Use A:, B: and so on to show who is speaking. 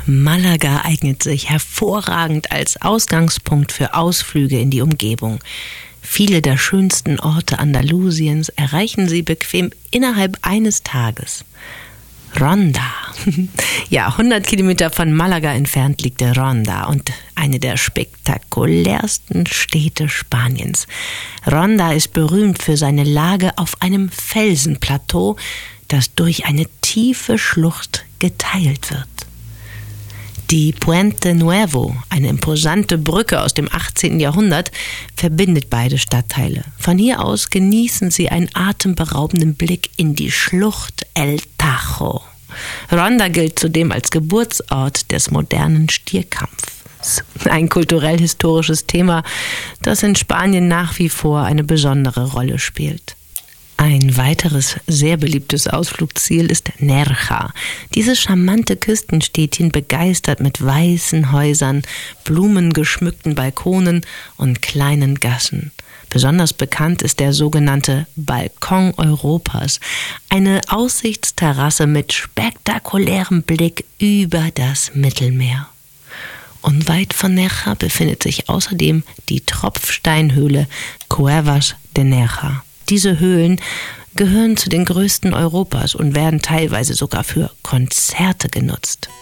A: Malaga eignet sich hervorragend als Ausgangspunkt für Ausflüge in die Umgebung. Viele der schönsten Orte Andalusiens erreichen Sie bequem innerhalb eines Tages. Ronda. Ja, 100 Kilometer von Malaga entfernt liegt der Ronda und eine der spektakulärsten Städte Spaniens. Ronda ist berühmt für seine Lage auf einem Felsenplateau, das durch eine tiefe Schlucht geteilt wird. Die Puente Nuevo, eine imposante Brücke aus dem 18. Jahrhundert, verbindet beide Stadtteile. Von hier aus genießen Sie einen atemberaubenden Blick in die Schlucht El Tajo. Ronda gilt zudem als Geburtsort des modernen Stierkampfs. Ein kulturell-historisches Thema, das in Spanien nach wie vor eine besondere Rolle spielt. Ein weiteres sehr beliebtes Ausflugsziel ist Nerja. Dieses charmante Küstenstädtchen begeistert mit weißen Häusern, blumengeschmückten Balkonen und kleinen Gassen. Besonders bekannt ist der sogenannte Balkon Europas, eine Aussichtsterrasse mit spektakulärem Blick über das Mittelmeer. Unweit von Nerja befindet sich außerdem die Tropfsteinhöhle Cuevas de Nerja. Diese Höhlen gehören zu den größten Europas und werden teilweise sogar für Konzerte genutzt.